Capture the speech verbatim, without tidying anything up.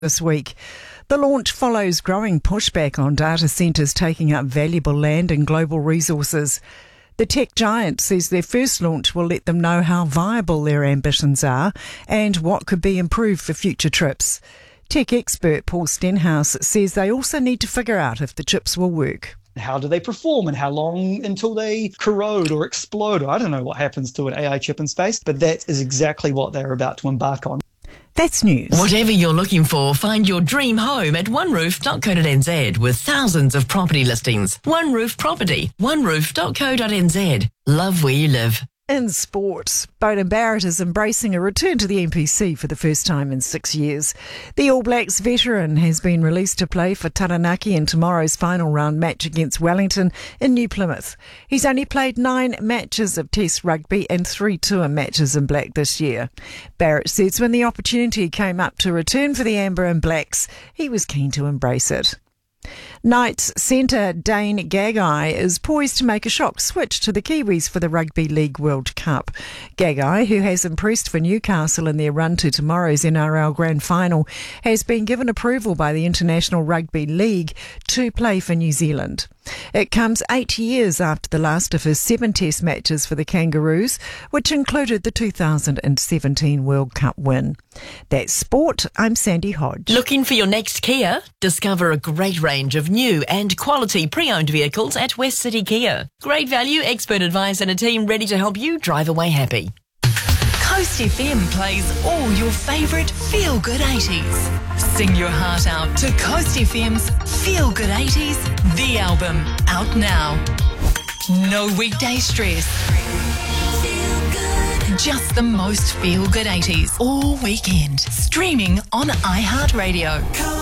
this week. The launch follows growing pushback on data centres taking up valuable land and global resources. The tech giant says their first launch will let them know how viable their ambitions are and what could be improved for future trips. Tech expert Paul Stenhouse says they also need to figure out if the chips will work. How do they perform and how long until they corrode or explode? I don't know what happens to an A I chip in space, but that is exactly what they're about to embark on. That's news. Whatever you're looking for, find your dream home at one roof dot co dot n z with thousands of property listings. One Roof Property, one roof dot co dot n z. Love where you live. In sport, Beauden Barrett is embracing a return to the N P C for the first time in six years. The All Blacks veteran has been released to play for Taranaki in tomorrow's final round match against Wellington in New Plymouth. He's only played nine matches of Test rugby and three tour matches in black this year. Barrett says when the opportunity came up to return for the Amber and Blacks, he was keen to embrace it. Knights centre Dane Gagai is poised to make a shock switch to the Kiwis for the Rugby League World Cup. Gagai, who has impressed for Newcastle in their run to tomorrow's N R L Grand Final, has been given approval by the International Rugby League to play for New Zealand. It comes eight years after the last of his seven Test matches for the Kangaroos, which included the two thousand seventeen World Cup win. That's sport. I'm Sandy Hodge. Looking for your next Kia? Discover a great range of new and quality pre-owned vehicles at West City Kia. Great value, expert advice and a team ready to help you drive away happy. Coast F M plays all your favourite feel-good eighties. Sing your heart out to Coast F M's Feel Good eighties, the album, out now. No weekday stress. Just the most feel-good eighties all weekend. Streaming on iHeartRadio.